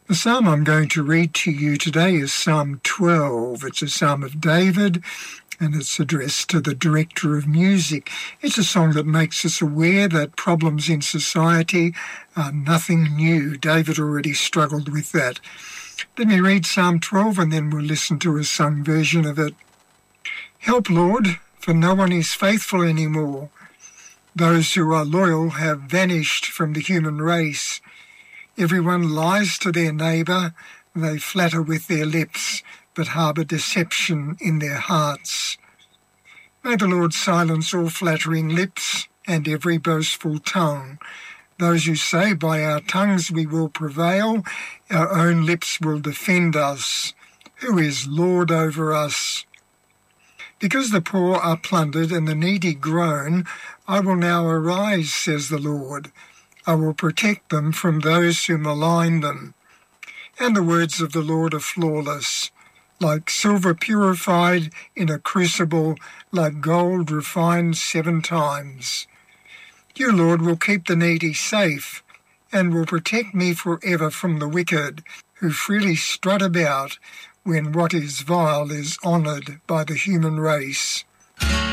The psalm I'm going to read to you today is Psalm 12. It's a psalm of David, and it's addressed to the director of music. It's a song that makes us aware that problems in society are nothing new. David already struggled with that. Let me read Psalm 12 and then we'll listen to a sung version of it. Help, Lord, for no one is faithful anymore. Those who are loyal have vanished from the human race. Everyone lies to their neighbour. They flatter with their lips, but harbour deception in their hearts. May the Lord silence all flattering lips and every boastful tongue. Those who say, by our tongues we will prevail, our own lips will defend us. Who is Lord over us? Because the poor are plundered and the needy groan, I will now arise, says the Lord. I will protect them from those who malign them. And the words of the Lord are flawless, like silver purified in a crucible, like gold refined 7 times. You, Lord, will keep the needy safe and will protect me forever from the wicked, who freely strut about when what is vile is honoured by the human race.